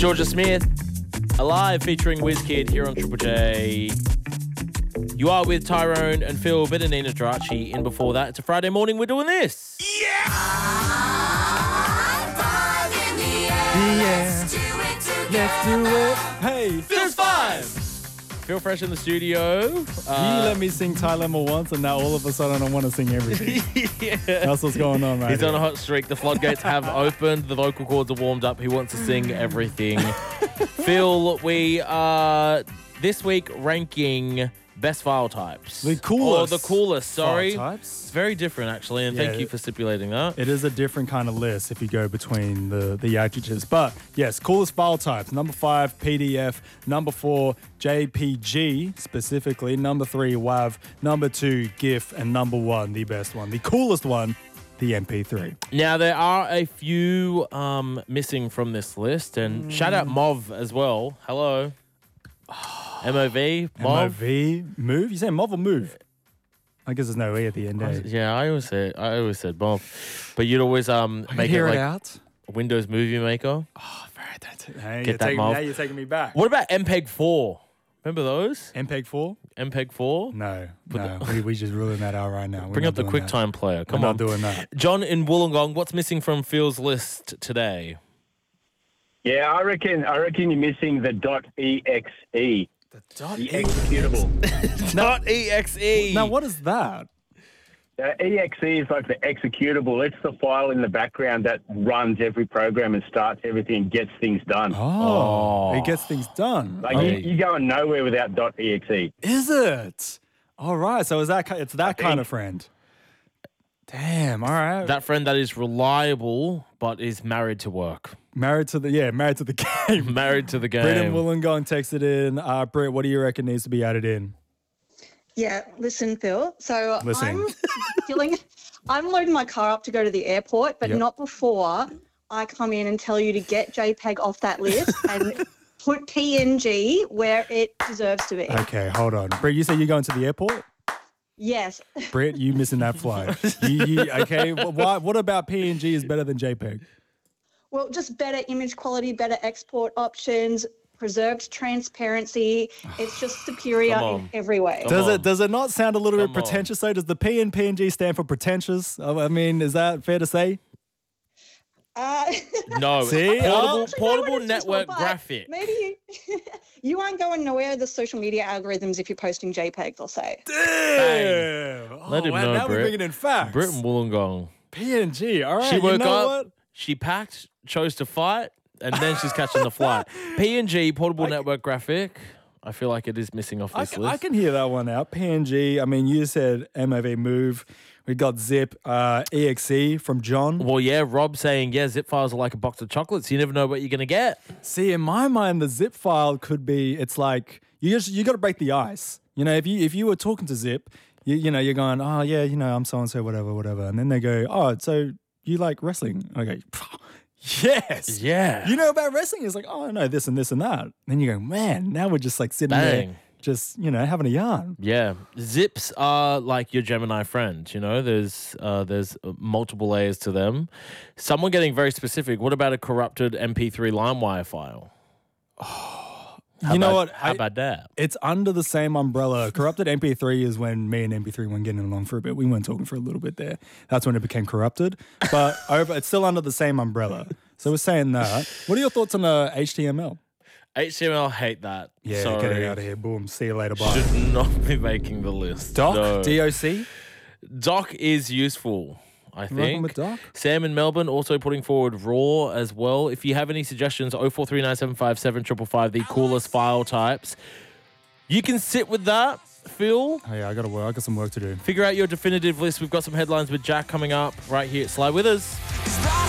Georgia Smith, Alive featuring WizKid here on Triple J. You are with Tyrone and Phil, bit of Nina Dracci in before that. It's a Friday morning, we're doing this. Yeah. Let's do it. Hey. Feels fine. Phil Fresh in the studio. You let me sing Tylemma once and now all of a sudden I want to sing everything. Yeah. That's what's going on, right? He's on a hot streak. The floodgates have opened. The vocal cords are warmed up. He wants to sing everything. Phil, we are this week ranking best file types. The coolest. Or the coolest, sorry. File types. It's very different, actually, and thank you for stipulating that. It is a different kind of list if you go between the adjectives. But yes, coolest file types. Number 5, PDF. Number 4, JPG specifically. Number 3, WAV. Number 2, GIF. And number 1, the best one. The coolest one, the MP3. Now, there are a few missing from this list, and shout out Mov as well. Hello. MOV, Mov. MOV, move? You say Mov or move? I guess there's no E at the end. Yeah, I always said Mov, but you'd always make it like out. Windows Movie Maker. Oh, very Get that Mov. Now you're taking me back. What about MPEG 4? Remember those? MPEG 4? MPEG 4? No. We just ruling that out right now. Bring up the QuickTime player. Come We're on. not doing that. John in Wollongong, what's missing from Phil's list today? Yeah, I reckon you're missing the .exe. The executable. .exe. Now, what is that? exe is like the executable. It's the file in the background that runs every program and starts everything and gets things done. Oh. It gets things done. Like you're going nowhere without .exe. Is it? All right. So it's that kind of friend. Damn. All right. That friend that is reliable but is married to work. Married to the game. Married to the game. Britt and Wollongong texted in. Britt, what do you reckon needs to be added in? Yeah, listen, Phil. So Listen. I'm loading my car up to go to the airport, but not before I come in and tell you to get JPEG off that list and put PNG where it deserves to be. Okay, hold on. Britt, you say you're going to the airport? Yes. Britt, you missing that flight. Okay, what about PNG is better than JPEG? Well, just better image quality, better export options, preserved transparency. It's just superior in every way. Does it not sound a little bit pretentious though? Does the P in PNG stand for pretentious? I mean, is that fair to say? No. See? Portable network graphic. Maybe you aren't going nowhere with the social media algorithms if you're posting JPEGs, I'll say. Damn. Let him know, now we're bringing in facts. Britt and Wollongong. PNG, all right. She woke up, what? she packed, chose to fight, and then she's catching the flight. PNG, portable network graphic. I feel like it is missing off this list. I can hear that one out. PNG, I mean, you said MOV move. We got zip, EXE from John. Well, yeah, Rob saying, zip files are like a box of chocolates. You never know what you're going to get. See, in my mind, the zip file could be, it's like, you got to break the ice. You know, if you were talking to Zip, you're going, oh, yeah, I'm so-and-so, whatever. And then they go, oh, so you like wrestling? Okay. Yes. Yeah. You know about wrestling? It's like, oh, I know this and this and that. Then you go, man, now we're just like sitting there, just, having a yarn. Yeah. Zips are like your Gemini friend, There's multiple layers to them. Someone getting very specific. What about a corrupted MP3 LimeWire file? How about that? It's under the same umbrella. Corrupted MP3 is when me and MP3 weren't getting along for a bit. We weren't talking for a little bit there. That's when it became corrupted. But it's still under the same umbrella. So we're saying that. What are your thoughts on HTML? HTML, hate that. Yeah, Sorry. get it out of here. Boom. See you later. Bye. Should not be making the list. Doc? No. DOC? Doc is useful, I think. With Doc? Sam in Melbourne also putting forward RAW as well. If you have any suggestions, 0439757555, the coolest file types. You can sit with that, Phil. Oh, yeah, I got some work to do. Figure out your definitive list. We've got some headlines with Jack coming up right here. Slide with us.